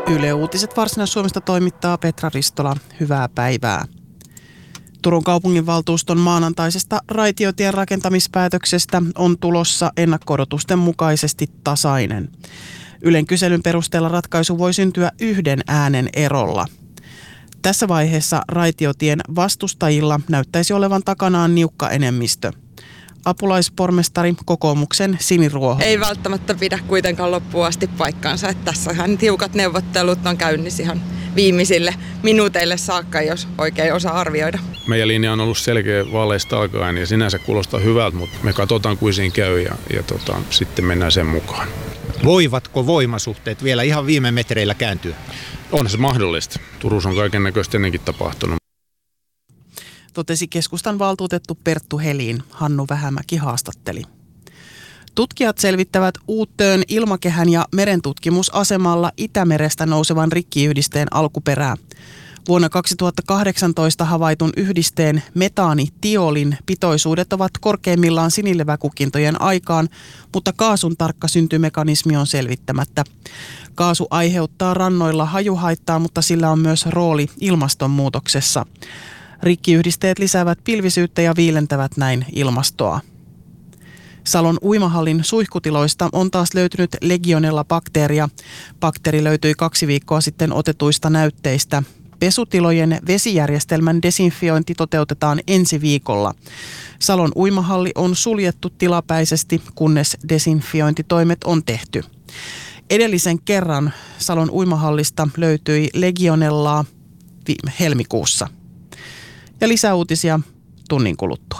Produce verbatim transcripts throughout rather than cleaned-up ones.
Yle Uutiset Varsinais-Suomesta toimittaa Petra Ristola. Hyvää päivää. Turun kaupunginvaltuuston maanantaisesta raitiotien rakentamispäätöksestä on tulossa ennakko-odotusten mukaisesti tasainen. Ylen kyselyn perusteella ratkaisu voi syntyä yhden äänen erolla. Tässä vaiheessa raitiotien vastustajilla näyttäisi olevan takanaan niukka enemmistö. Apulaispormestari kokoomuksen Sini Ruoho. Ei välttämättä pidä kuitenkaan loppuun asti paikkaansa. Että tässähän tiukat neuvottelut on käynnissä ihan viimeisille minuuteille saakka, jos oikein osaa arvioida. Meidän linja on ollut selkeä vaaleista alkaen ja sinänsä kuulostaa hyvältä, mutta me katsotaan kuin siinä käy ja, ja tota, sitten mennään sen mukaan. Voivatko voimasuhteet vielä ihan viime metreillä kääntyä? On se mahdollista. Turussa on kaiken näköistä ennenkin tapahtunut. Totesi keskustan valtuutettu Perttu Helin. Hannu Vähämäki haastatteli. Tutkijat selvittävät Uuttöön ilmakehän ja merentutkimusasemalla Itämerestä nousevan rikkiyhdisteen alkuperää. Vuonna kaksituhattakahdeksantoista havaitun yhdisteen metaanitiolin pitoisuudet ovat korkeimmillaan sinileväkukintojen aikaan, mutta kaasun tarkka syntymekanismi on selvittämättä. Kaasu aiheuttaa rannoilla hajuhaittaa, mutta sillä on myös rooli ilmastonmuutoksessa. Rikkiyhdisteet lisäävät pilvisyyttä ja viilentävät näin ilmastoa. Salon uimahallin suihkutiloista on taas löytynyt Legionella-bakteeria. Bakteeri löytyi kaksi viikkoa sitten otetuista näytteistä. Pesutilojen vesijärjestelmän desinfiointi toteutetaan ensi viikolla. Salon uimahalli on suljettu tilapäisesti, kunnes desinfiointitoimet on tehty. Edellisen kerran Salon uimahallista löytyi Legionellaa helmikuussa. Ja lisäuutisia tunnin kuluttua.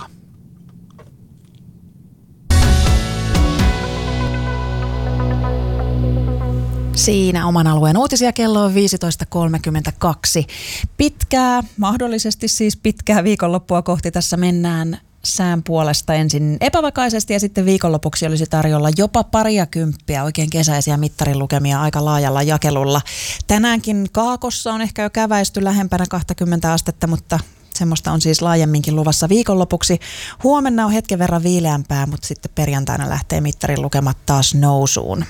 Siinä oman alueen uutisia, kello on viisitoista kolmekymmentäkaksi. Pitkää, mahdollisesti siis pitkää viikonloppua kohti tässä mennään sään puolesta ensin epävakaisesti ja sitten viikonlopuksi olisi tarjolla jopa paria kymppiä, oikein kesäisiä mittarilukemia aika laajalla jakelulla. Tänäänkin Kaakossa on ehkä jo käväisty lähempänä kaksikymmentä astetta, mutta semmoista on siis laajemminkin luvassa viikonlopuksi. Huomenna on hetken verran viileämpää, mutta sitten perjantaina lähtee mittarin lukemat taas nousuun.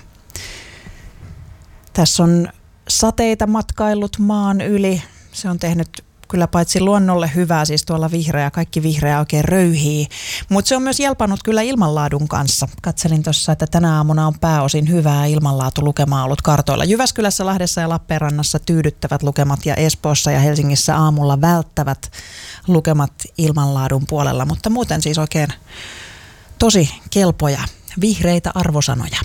Tässä on sateita matkaillut maan yli. Se on tehnyt kyllä paitsi luonnolle hyvää, siis tuolla vihreä, kaikki vihreä oikein röyhii. Mutta se on myös jelpannut kyllä ilmanlaadun kanssa. Katselin tuossa, että tänä aamuna on pääosin hyvää ilmanlaatulukemaa ollut kartoilla. Jyväskylässä, Lahdessa ja Lappeenrannassa tyydyttävät lukemat ja Espoossa ja Helsingissä aamulla välttävät lukemat ilmanlaadun puolella. Mutta muuten siis oikein tosi kelpoja, vihreitä arvosanoja.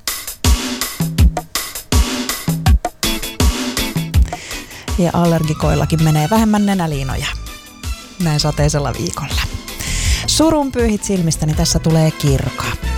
Ja allergikoillakin menee vähemmän nenäliinoja näin sateisella viikolla. Surun pyyhit silmistäni, tässä tulee Kirka.